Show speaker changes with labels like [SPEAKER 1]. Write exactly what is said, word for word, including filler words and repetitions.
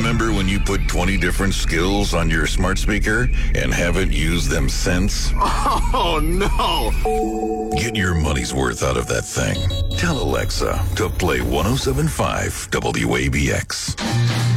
[SPEAKER 1] Remember when you put twenty different skills on your smart speaker and haven't used them since?
[SPEAKER 2] Oh, no.
[SPEAKER 1] Get your money's worth out of that thing. Tell Alexa to play one oh seven point five W A B X.